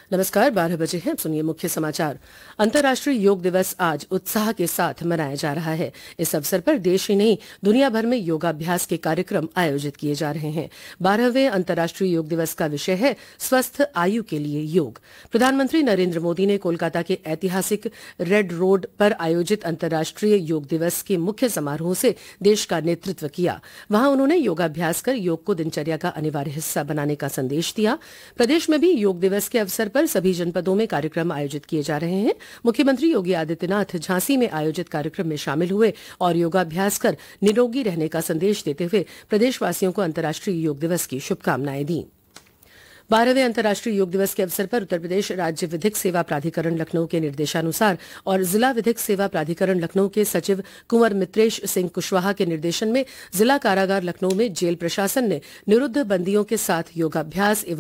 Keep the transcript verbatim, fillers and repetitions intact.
नमस्कार। बारह बजे हैं, सुनिए मुख्य समाचार। अंतर्राष्ट्रीय योग दिवस आज उत्साह के साथ मनाया जा रहा है। इस अवसर पर देश ही नहीं, दुनिया भर में योगाभ्यास के कार्यक्रम आयोजित किए जा रहे हैं। बारहवें अंतर्राष्ट्रीय योग दिवस का विषय है स्वस्थ आयु के लिए योग। प्रधानमंत्री नरेंद्र मोदी ने कोलकाता के ऐतिहासिक रेड रोड पर आयोजित अंतर्राष्ट्रीय योग दिवस के मुख्य समारोह से देश का नेतृत्व किया। वहां उन्होंने योगाभ्यास कर योग को दिनचर्या का अनिवार्य हिस्सा बनाने का संदेश दिया। प्रदेश में भी योग दिवस के अवसर पर सभी जनपदों में कार्यक्रम आयोजित किए जा रहे हैं। मुख्यमंत्री योगी आदित्यनाथ झांसी में आयोजित कार्यक्रम में शामिल हुए और योगाभ्यास कर निरोगी रहने का संदेश देते हुए प्रदेशवासियों को अंतर्राष्ट्रीय योग दिवस की शुभकामनाएं दी। बारहवें अंतर्राष्ट्रीय योग दिवस के अवसर पर उत्तर प्रदेश राज्य विधिक सेवा प्राधिकरण लखनऊ के निर्देशानुसार और जिला विधिक सेवा प्राधिकरण लखनऊ के सचिव कुंवर मित्रेश सिंह कुशवाहा के निर्देशन में जिला कारागार लखनऊ में जेल प्रशासन ने निरुद्ध बंदियों के साथ योगाभ्यास